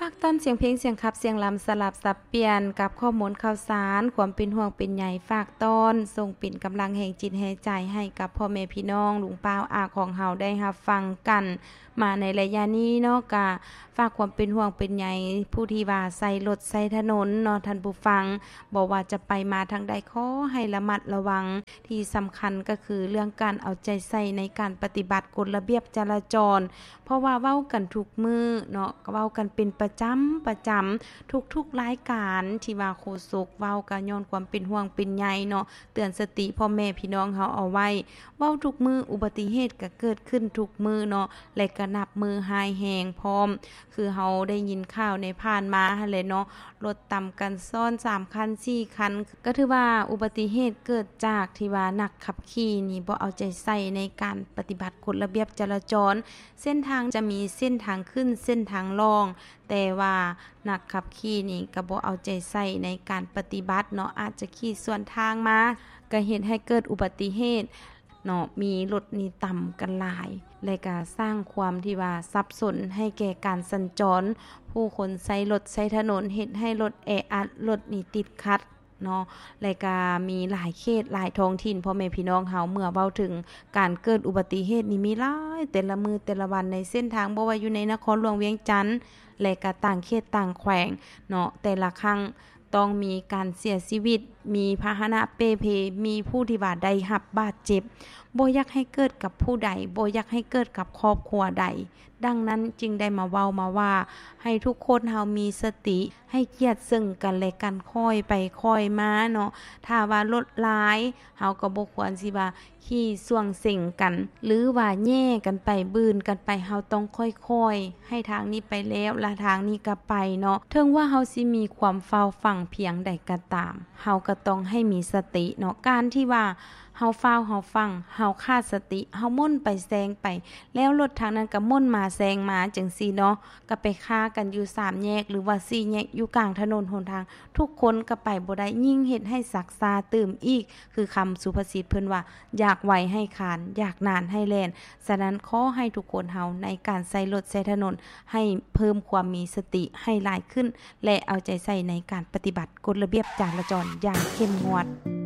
ฝากต้นเสียงเพลงเสียงขับเสียงลำสลับสับเปลี่ยนกับข้อมูลข่าวสารความเป็นห่วงเป็นใยฝากต้นส่งปิ่นกำลังแห่งจิตแห่งใจให้กับพ่อแม่พี่น้องลุงป้าอาของเฮาได้รับฟังกันมาในระยะนี้เนาะกะฝากความเป็นห่วงเป็นใยผู้ที่ว่าใส่รถใส่ถนนเนาะท่านผู้ฟังบอกว่าจะไปมาทางใดขอให้ระมัดระวังที่สำคัญก็คือเรื่องการเอาใจใส่ในการปฏิบัติกฎระเบียบจราจรเพราะว่าเว้ากันทุกมื้อเนาะก็เว้ากันเป็นประจำทุกรายการที่ว่าโฆษกเว้าก็ย้อนความเป็นห่วงเป็นใยเนาะเตือนสติพ่อแม่พี่น้องเฮาเอาไว้เว้าทุกมื้ออุบัติเหตุก็เกิดขึ้นทุกมื้อเนาะและก็นับมือหายแฮงพร้อมคือเฮาได้ยินข่าวในผ่านมาหั่นแหละเนาะรถต่ำกันซ้อน3คัน4คันก็ถือว่าอุบัติเหตุเกิดจากที่ว่านักขับขี่นี่บ่เอาใจใส่ในการปฏิบัติกฎระเบียบจราจรเส้นทางจะมีเส้นทางขึ้นเส้นทางลงแต่ว่านักขับขี่นี่ก็บ่เอาใจใส่ในการปฏิบัติเนาะอาจจะขี่สวนทางมาก็เฮ็ดให้เกิดอุบัติเหตุเนาะมีรถนี่ต่ำกันหลายและก็สร้างความที่ว่าสับสนให้แก่การสัญจรผู้คนใช้รถใช้ถนนเฮ็ดให้รถแออัดรถนี่ติดขัดเนาะและก็มีหลายเขตหลายท้องถิ่นพ่อแม่พี่น้องเฮาเมื่อเว้าถึงการเกิดอุบัติเหตุนี่มีหลายแต่ละมื้อแต่ละวันในเส้นทางบ่ว่าอยู่ในนครหลวงเวียงจันทน์และก็ต่างเขตต่างแขวงเนาะแต่ละครั้งต้องมีการเสียชีวิตมีพาหนะเปเพมีผู้ที่ว่าได้รับบาดเจ็บบ่อยากให้เกิดกับผู้ใดบ่อยากให้เกิดกับครอบครัวใดดังนั้นจึงได้มาเว้ามาว่าให้ทุกคนเฮามีสติให้เกียรติซึ่งกันและกันค่อยไปค่อยมาเนาะถ้าว่ารถหลายเฮาก็บ่ควรสิว่าขี่ส่วงเส็งกันหรือว่าแย่กันไปบืนกันไปเฮาต้องค่อยๆให้ทางนี้ไปแล้วละทางนี้ก็ไปเนาะถึงว่าเฮาสิมีความเฝ้าฟังเพียงใดก็ตามเฮาก็ต้องให้มีสติเนาะการที่ว่าเฮาฟ้าวเฮาฟังเฮาขาดสติเฮาม่นไปแซงไปแล้วรถทางนั้นก็ม่นมาแซงมาจังซี่เนาะก็ไปฆ่ากันอยู่3แยกหรือว่า4แยกอยู่กลางถนนหนทางทุกคนก็ไปบ่ได้ยิ่งเฮ็ดให้ศักษาตื่มอีกคือคำสุภาษิตเพิ่นว่าอยากไวให้คานอยากนานให้แล่นฉะนั้นขอให้ทุกคนเฮาในการใช้รถใช้ถนนให้เพิ่มความมีสติให้หลายขึ้นและเอาใจใส่ในการปฏิบัติกฎระเบียบจราจรอย่างเข้มงวด